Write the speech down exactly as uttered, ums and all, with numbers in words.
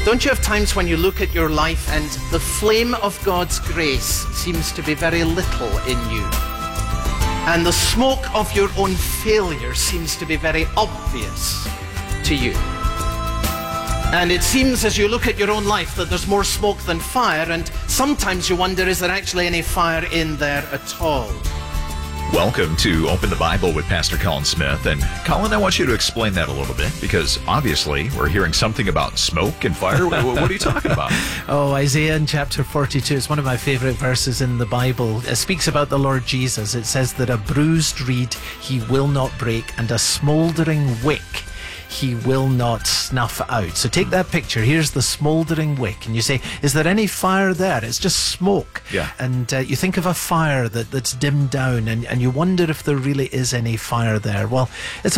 Don't you have times when you look at your life and the flame of God's grace seems to be very little in you? And the smoke of your own failure seems to be very obvious to you. And it seems as you look at your own life that there's more smoke than fire, and sometimes you wonder, is there actually any fire in there at all? Welcome to Open the Bible with Pastor Colin Smith. And Colin, I want you to explain that a little bit, because obviously we're hearing something about smoke and fire. What are you talking about? Oh, Isaiah in chapter forty-two is one of my favorite verses in the Bible. It speaks about the Lord Jesus. It says that a bruised reed he will not break, and a smouldering wick he will not snuff out. So take that picture. Here's the smouldering wick, and you say, is there any fire there? It's just smoke. Yeah. And uh, you think of a fire that, that's dimmed down, and, and you wonder if there really is any fire there. Well, it's